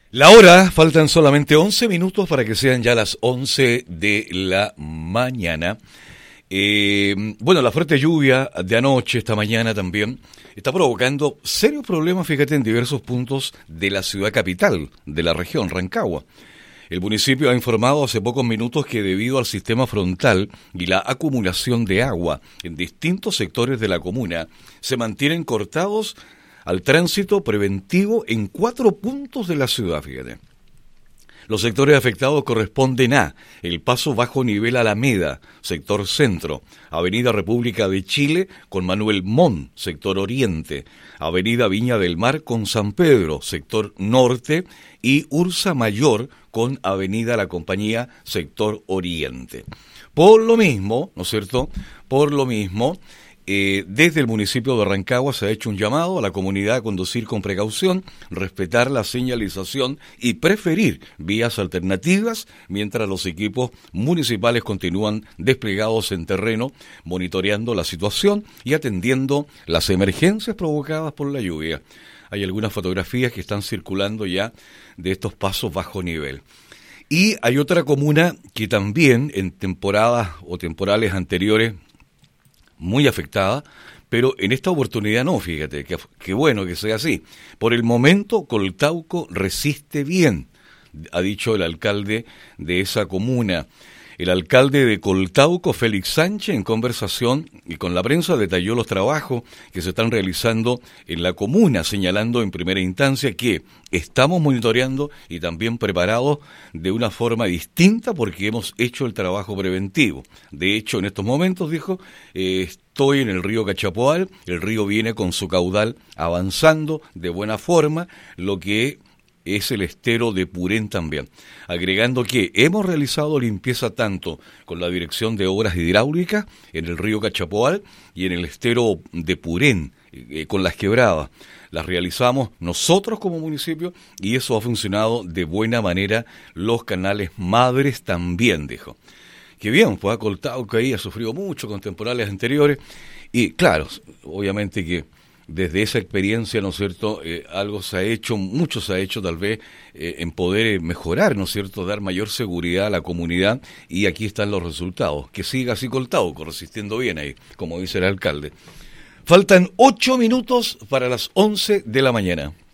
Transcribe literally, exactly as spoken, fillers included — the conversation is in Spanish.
La hora, faltan solamente once minutos para que sean ya las once de la mañana. Eh, bueno, la fuerte lluvia de anoche, esta mañana también, está provocando serios problemas, fíjate, en diversos puntos de la ciudad capital, de la región, Rancagua. El municipio ha informado hace pocos minutos que debido al sistema frontal y la acumulación de agua en distintos sectores de la comuna, se mantienen cortados al tránsito preventivo en cuatro puntos de la ciudad, fíjate. Los sectores afectados corresponden a el paso bajo nivel Alameda, sector centro, Avenida República de Chile con Manuel Montt, sector oriente, Avenida Viña del Mar con San Pedro, sector norte, y Ursa Mayor con Avenida La Compañía, sector oriente. Por lo mismo, ¿no es cierto?, por lo mismo, Eh, desde el municipio de Rancagua se ha hecho un llamado a la comunidad a conducir con precaución, respetar la señalización y preferir vías alternativas mientras los equipos municipales continúan desplegados en terreno, monitoreando la situación y atendiendo las emergencias provocadas por la lluvia. Hay algunas fotografías que están circulando ya de estos pasos bajo nivel. Y hay otra comuna que también en temporadas o temporales anteriores muy afectada, pero en esta oportunidad no, fíjate, que, que bueno que sea así. Por el momento, Coltauco resiste bien, ha dicho el alcalde de esa comuna. El alcalde de Coltauco, Félix Sánchez, en conversación y con la prensa, detalló los trabajos que se están realizando en la comuna, señalando en primera instancia que estamos monitoreando y también preparados de una forma distinta porque hemos hecho el trabajo preventivo. De hecho, en estos momentos, dijo, eh, estoy en el río Cachapoal, el río viene con su caudal avanzando de buena forma, lo que es el estero de Purén también, agregando que hemos realizado limpieza tanto con la Dirección de Obras Hidráulicas en el río Cachapoal y en el estero de Purén, eh, con las quebradas. Las realizamos nosotros como municipio y eso ha funcionado de buena manera. Los canales madres también, dijo. Que bien, pues ha coltado que ahí ha sufrido mucho con temporales anteriores y claro, obviamente que desde esa experiencia, ¿no es cierto?, eh, algo se ha hecho, mucho se ha hecho tal vez eh, en poder mejorar, ¿no es cierto?, dar mayor seguridad a la comunidad y aquí están los resultados. Que siga así Coltauco, resistiendo bien ahí, como dice el alcalde. Faltan ocho minutos para las once de la mañana.